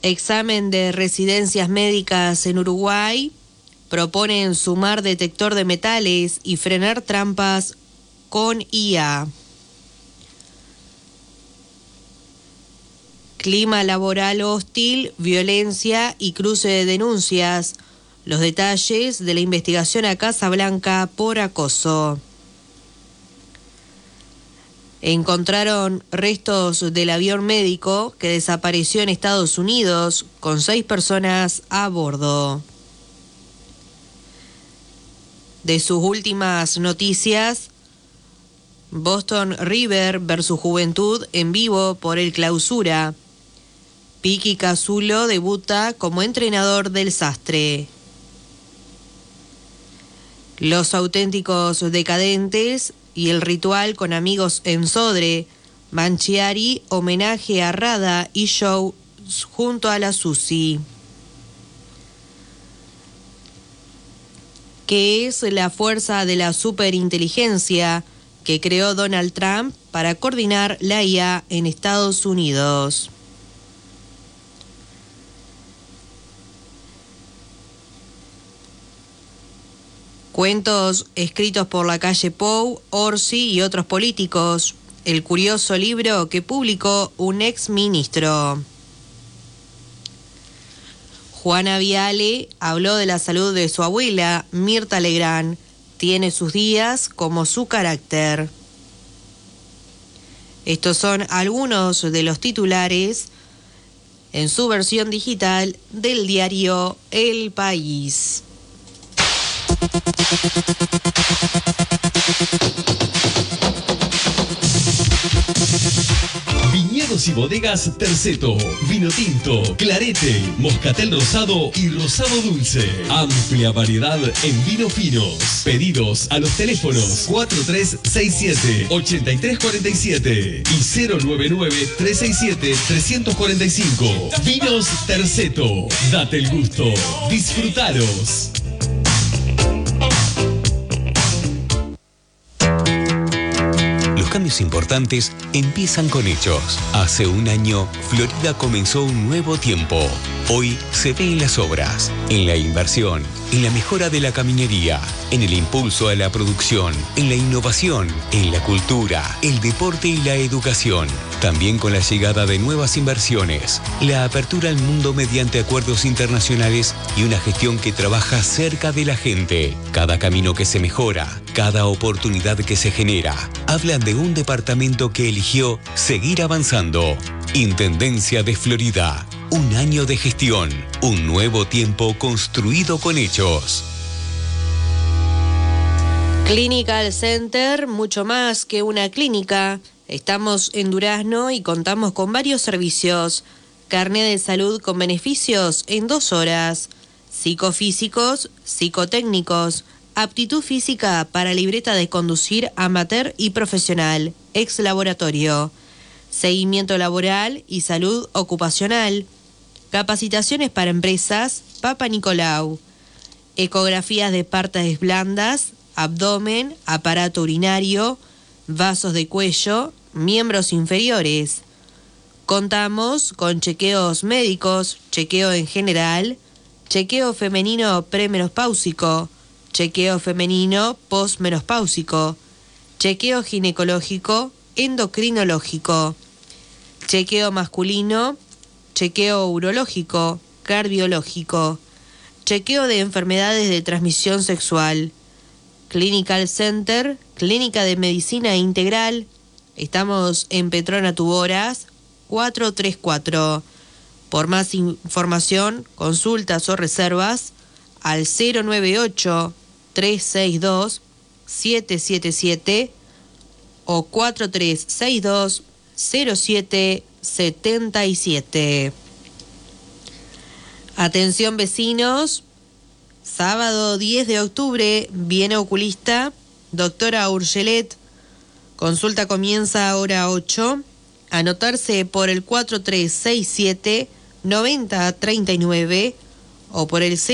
Examen de residencias médicas en Uruguay. Proponen sumar detector de metales y frenar trampas con IA. Clima laboral hostil, violencia y cruce de denuncias. Los detalles de la investigación a Casa Blanca por acoso. Encontraron restos del avión médico que desapareció en Estados Unidos con 6 personas a bordo. De sus últimas noticias, Boston River versus Juventud en vivo por el Clausura. Piqui Casulo debuta como entrenador del Sastre. Los Auténticos Decadentes y el ritual con amigos en Sodre. Banchiari, homenaje a Rada y show junto a la Susi. ¿Qué es la fuerza de la superinteligencia que creó Donald Trump para coordinar la IA en Estados Unidos? Cuentos escritos por Lacalle Pou, Orsi y otros políticos. El curioso libro que publicó un ex ministro. Juana Viale habló de la salud de su abuela, Mirta Legrand. Tiene sus días como su carácter. Estos son algunos de los titulares en su versión digital del diario El País. Viñedos y bodegas Terceto, vino tinto, clarete, moscatel rosado y rosado dulce. Amplia variedad en vinos finos. Pedidos a los teléfonos 4367-8347 y 099-367-345. Vinos Terceto, date el gusto, disfrutalos. Cambios importantes empiezan con hechos. Hace un año, Florida comenzó un nuevo tiempo. Hoy se ve en las obras, en la inversión, en la mejora de la caminería, en el impulso a la producción, en la innovación, en la cultura, el deporte y la educación. También con la llegada de nuevas inversiones, la apertura al mundo mediante acuerdos internacionales y una gestión que trabaja cerca de la gente. Cada camino que se mejora, cada oportunidad que se genera, hablan de un departamento que eligió seguir avanzando. Intendencia de Florida. Un año de gestión. Un nuevo tiempo construido con hechos. Clinical Center, mucho más que una clínica. Estamos en Durazno y contamos con varios servicios. Carnet de salud con beneficios en 2 horas. Psicofísicos, psicotécnicos. Aptitud física para libreta de conducir amateur y profesional. Ex laboratorio. Seguimiento laboral y salud ocupacional. Capacitaciones para empresas. Papa Nicolau. Ecografías de partes blandas, abdomen, aparato urinario, vasos de cuello, miembros inferiores. Contamos con chequeos médicos, chequeo en general, chequeo femenino premenopáusico, chequeo femenino posmenopáusico, chequeo ginecológico, endocrinológico, chequeo masculino, chequeo urológico, cardiológico, chequeo de enfermedades de transmisión sexual. Clinical Center, Clínica de Medicina Integral. Estamos en Petrona Tuboras, 434. Por más información, consultas o reservas al 098-362-777 o 4362-0777. Atención vecinos, sábado 10 de octubre viene oculista, doctora Urgelet. Consulta comienza a hora 8. Anotarse por el 4367-9039 o por el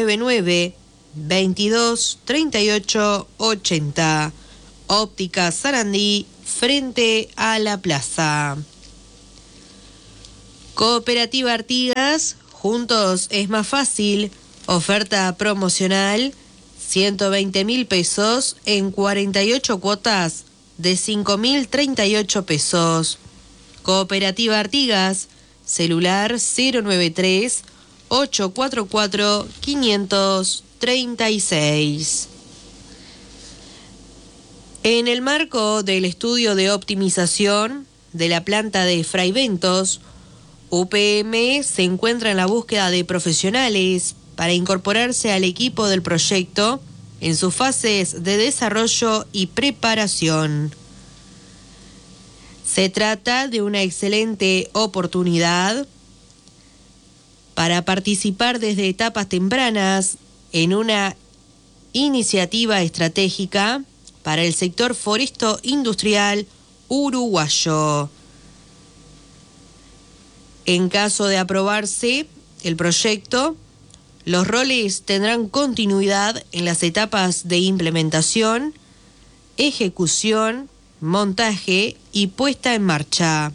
099-223880. Óptica Sarandí, frente a la plaza. Cooperativa Artigas, juntos es más fácil. Oferta promocional, 120.000 pesos en 48 cuotas de 5.038 pesos. Cooperativa Artigas, celular 093-844-536. En el marco del estudio de optimización de la planta de Fraiventos, UPM se encuentra en la búsqueda de profesionales para incorporarse al equipo del proyecto en sus fases de desarrollo y preparación. Se trata de una excelente oportunidad para participar desde etapas tempranas en una iniciativa estratégica para el sector foresto industrial uruguayo. En caso de aprobarse el proyecto, los roles tendrán continuidad en las etapas de implementación, ejecución, montaje y puesta en marcha.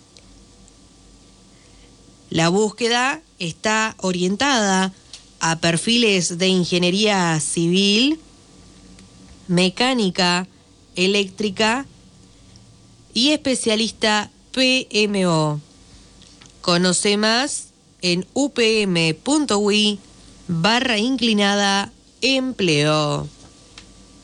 La búsqueda está orientada a perfiles de ingeniería civil, mecánica, eléctrica y especialista PMO. Conoce más en upm.ui/empleo.